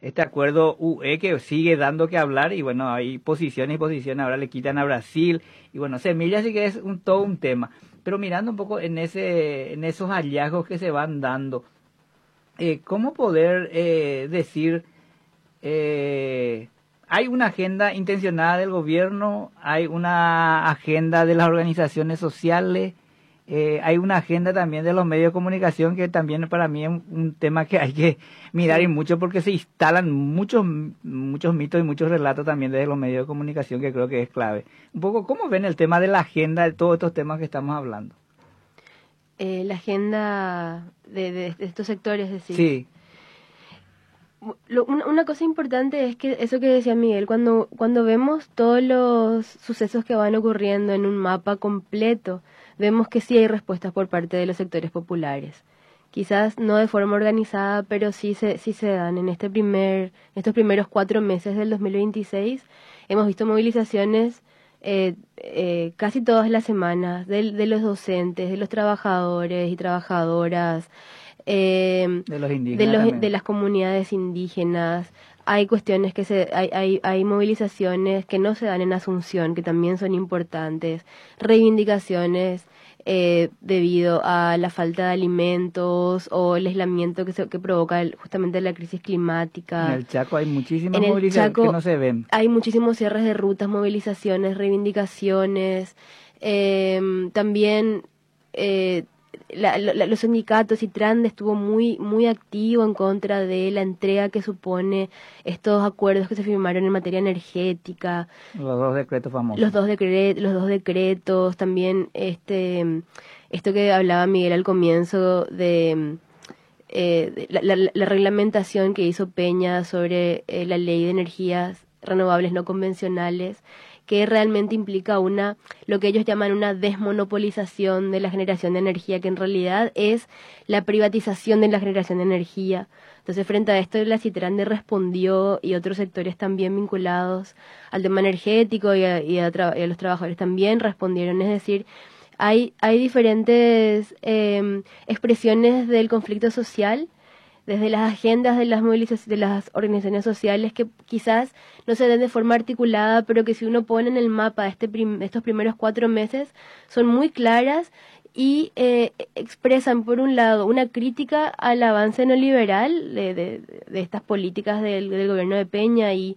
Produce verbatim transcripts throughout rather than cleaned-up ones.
este acuerdo U E que sigue dando que hablar y bueno, hay posiciones y posiciones, ahora le quitan a Brasil y bueno, semillas sí que es un, todo un tema. Pero mirando un poco en ese en esos hallazgos que se van dando, eh, ¿cómo poder eh, decir, eh, hay una agenda intencionada del gobierno, hay una agenda de las organizaciones sociales, eh, hay una agenda también de los medios de comunicación que también para mí es un, un tema que hay que mirar y mucho porque se instalan muchos muchos mitos y muchos relatos también desde los medios de comunicación que creo que es clave. Un poco, ¿cómo ven el tema de la agenda de todos estos temas que estamos hablando? Eh, la agenda de, de, de estos sectores, es decir. Sí. Lo, una, una cosa importante es que eso que decía Miguel, cuando, cuando vemos todos los sucesos que van ocurriendo en un mapa completo, vemos que sí hay respuestas por parte de los sectores populares. Quizás no de forma organizada, pero sí se, sí se dan. En este primer, estos primeros cuatro meses del dos mil veintiséis hemos visto movilizaciones eh, eh, casi todas las semanas de, de los docentes, de los trabajadores y trabajadoras, Eh, de los indígenas de, los, también. de las comunidades indígenas. Hay cuestiones que se, hay, hay, hay movilizaciones que no se dan en Asunción, que también son importantes, reivindicaciones eh, debido a la falta de alimentos o el aislamiento que, se, que provoca el, justamente la crisis climática. En el Chaco hay muchísimas En el movilizaciones Chaco que no se ven. Hay muchísimos cierres de rutas, movilizaciones, reivindicaciones, eh, también eh, La, la, los sindicatos y Trande estuvo muy muy activo en contra de la entrega que supone estos acuerdos que se firmaron en materia energética, Los dos decretos famosos. los dos decretos, los dos decretos, también este esto que hablaba Miguel al comienzo de, eh, de la, la, la reglamentación que hizo Peña sobre eh, la ley de energías renovables no convencionales, que realmente implica una, lo que ellos llaman una desmonopolización de la generación de energía, que en realidad es la privatización de la generación de energía. Entonces, frente a esto, la Citrande respondió y otros sectores también vinculados al tema energético y a, y a, tra- y a los trabajadores también respondieron. Es decir, hay, hay diferentes eh, expresiones del conflicto social, desde las agendas de las movilizaciones, de las organizaciones sociales, que quizás no se den de forma articulada, pero que si uno pone en el mapa este prim- estos primeros cuatro meses, son muy claras y eh, expresan, por un lado, una crítica al avance neoliberal de, de, de estas políticas del, del gobierno de Peña y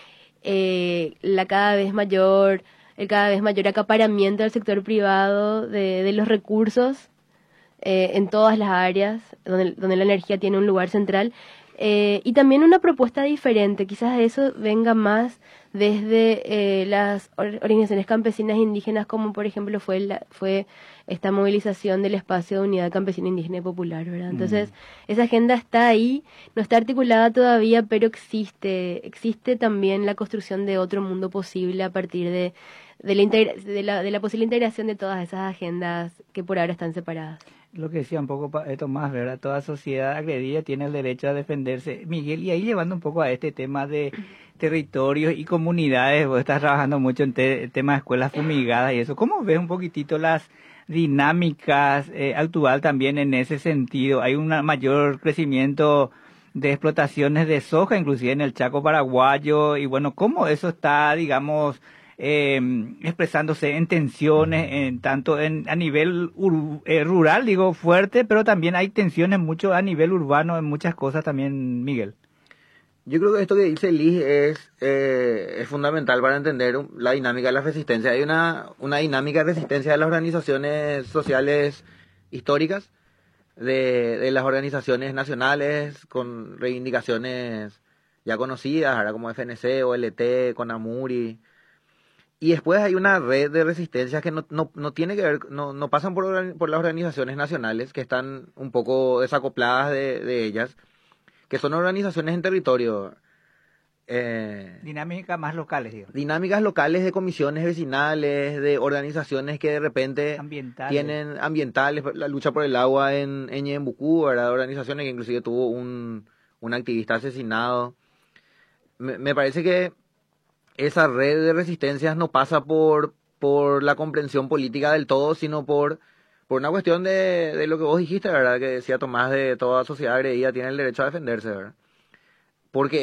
eh, la cada vez mayor, el cada vez mayor acaparamiento del sector privado de, de los recursos Eh, en todas las áreas donde, donde la energía tiene un lugar central, eh, y también una propuesta diferente, quizás eso venga más desde eh, las or- organizaciones campesinas indígenas, como por ejemplo fue la, fue esta movilización del espacio de unidad campesina indígena y popular, ¿verdad? Entonces, mm. esa agenda está ahí, no está articulada todavía, pero existe, existe también la construcción de otro mundo posible a partir de de la, integra- de la, de la posible integración de todas esas agendas que por ahora están separadas. Lo que decía un poco pa- eh, Tomás, ¿verdad? Toda sociedad agredida tiene el derecho a defenderse. Miguel, y ahí llevando un poco a este tema de territorios y comunidades, vos estás trabajando mucho en te- tema de escuelas fumigadas y eso. ¿Cómo ves un poquitito las dinámicas eh, actual también en ese sentido? Hay un mayor crecimiento de explotaciones de soja, inclusive en el Chaco paraguayo, y bueno, ¿cómo eso está, digamos, eh, expresándose en tensiones, en tanto en a nivel ur, eh, rural, digo, fuerte, pero también hay tensiones mucho a nivel urbano en muchas cosas también, Miguel? Yo creo que esto que dice Liz es, eh, es fundamental para entender la dinámica de la resistencia. Hay una, una dinámica de resistencia de las organizaciones sociales históricas, de, de las organizaciones nacionales con reivindicaciones ya conocidas, ahora como F N C, O L T, CONAMURI. Y después hay una red de resistencias que no, no, no tiene que ver, no, no pasan por, por las organizaciones nacionales, que están un poco desacopladas de, de ellas, que son organizaciones en territorio. Eh, Dinámicas más locales, digo. Dinámicas locales de comisiones vecinales, de organizaciones que de repente ambientales. tienen ambientales, la lucha por el agua en, en Ñembucú, ¿verdad? Organizaciones que inclusive tuvo un, un activista asesinado. Me, me parece que esa red de resistencias no pasa por, por la comprensión política del todo, sino por, por una cuestión de, de lo que vos dijiste, ¿verdad? Que decía Tomás, de toda sociedad agredida tiene el derecho a defenderse, ¿verdad? Porque